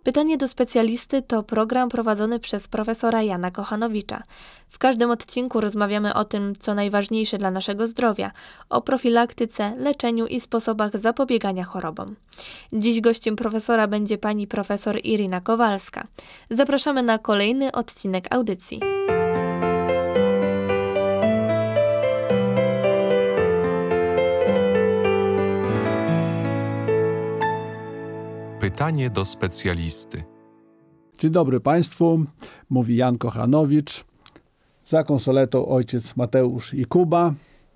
Pytanie do specjalisty to program prowadzony przez profesora Jana Kochanowicza. W każdym odcinku rozmawiamy o tym, co najważniejsze dla naszego zdrowia, o profilaktyce, leczeniu i sposobach zapobiegania chorobom. Dziś gościem profesora będzie pani profesor Irina Kowalska. Zapraszamy na kolejny odcinek audycji. Pytanie do specjalisty. Dzień dobry Państwu, mówi Jan Kochanowicz. Za konsoletą ojciec Mateusz i Kuba.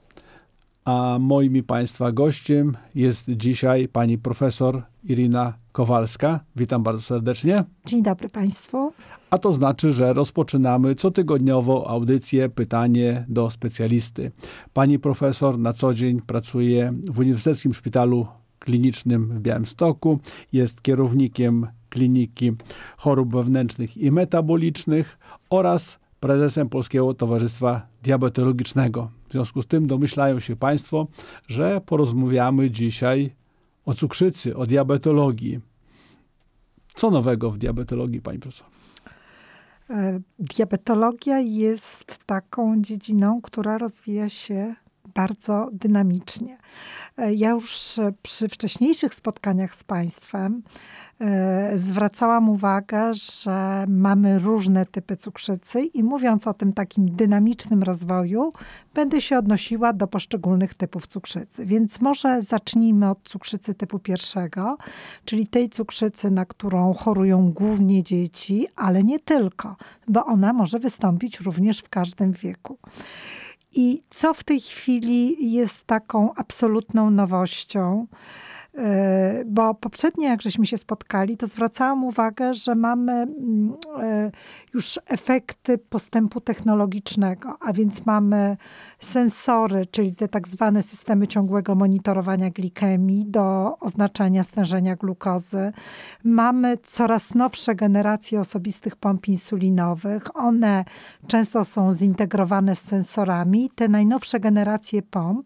A moim i Państwa gościem jest dzisiaj pani profesor Irina Kowalska. Witam bardzo serdecznie. Dzień dobry Państwu. A to znaczy, że rozpoczynamy cotygodniową audycję Pytanie do specjalisty. Pani profesor na co dzień pracuje w Uniwersyteckim Szpitalu Klinicznym w Białymstoku. Jest kierownikiem Kliniki Chorób Wewnętrznych i Metabolicznych oraz prezesem Polskiego Towarzystwa Diabetologicznego. W związku z tym domyślają się Państwo, że porozmawiamy dzisiaj o cukrzycy, o diabetologii. Co nowego w diabetologii, pani profesor? Diabetologia jest taką dziedziną, która rozwija się bardzo dynamicznie. Ja już przy wcześniejszych spotkaniach z Państwem zwracałam uwagę, że mamy różne typy cukrzycy i mówiąc o tym takim dynamicznym rozwoju, będę się odnosiła do poszczególnych typów cukrzycy. Więc może zacznijmy od cukrzycy typu pierwszego, czyli tej cukrzycy, na którą chorują głównie dzieci, ale nie tylko, bo ona może wystąpić również w każdym wieku. I co w tej chwili jest taką absolutną nowością? Bo poprzednio, jak żeśmy się spotkali, to zwracałam uwagę, że mamy już efekty postępu technologicznego, a więc mamy sensory, czyli te tak zwane systemy ciągłego monitorowania glikemii do oznaczania stężenia glukozy. Mamy coraz nowsze generacje osobistych pomp insulinowych. One często są zintegrowane z sensorami. Te najnowsze generacje pomp,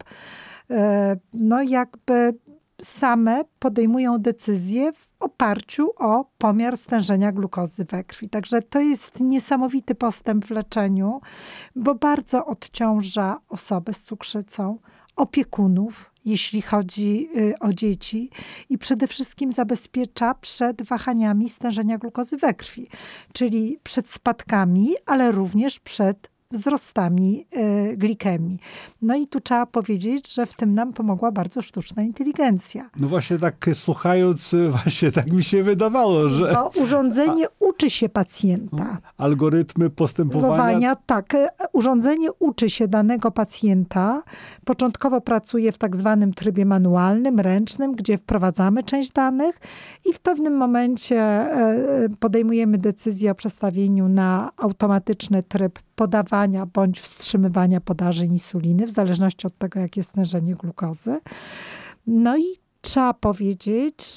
same podejmują decyzje w oparciu o pomiar stężenia glukozy we krwi. Także to jest niesamowity postęp w leczeniu, bo bardzo odciąża osobę z cukrzycą, opiekunów, jeśli chodzi o dzieci i przede wszystkim zabezpiecza przed wahaniami stężenia glukozy we krwi, czyli przed spadkami, ale również przed wzrostami glikemii. No i tu trzeba powiedzieć, że w tym nam pomogła bardzo sztuczna inteligencja. No właśnie tak słuchając, właśnie tak mi się wydawało, że... Bo urządzenie uczy się pacjenta. Algorytmy postępowania. Tak. Urządzenie uczy się danego pacjenta. Początkowo pracuje w tak zwanym trybie manualnym, ręcznym, gdzie wprowadzamy część danych i w pewnym momencie podejmujemy decyzję o przestawieniu na automatyczny tryb podawania bądź wstrzymywania podaży insuliny, w zależności od tego, jakie jest stężenie glukozy. No i trzeba powiedzieć,